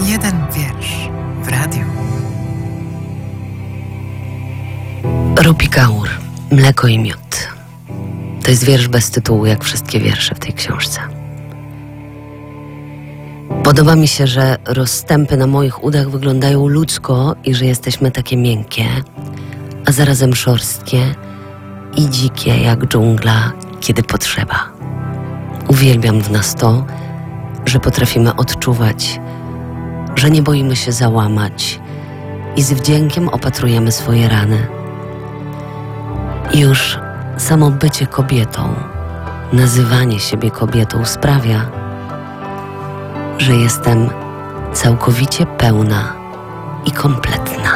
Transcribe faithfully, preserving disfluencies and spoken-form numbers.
Jeden wiersz w radiu. Rupi Kaur, Mleko i miód. To jest wiersz bez tytułu, jak wszystkie wiersze w tej książce. Podoba mi się, że rozstępy na moich udach wyglądają ludzko i że jesteśmy takie miękkie, a zarazem szorstkie i dzikie jak dżungla, kiedy potrzeba. Uwielbiam w nas to, że potrafimy odczuwać, że nie boimy się załamać i z wdziękiem opatrujemy swoje rany. I już samo bycie kobietą, nazywanie siebie kobietą sprawia, że jestem całkowicie pełna i kompletna.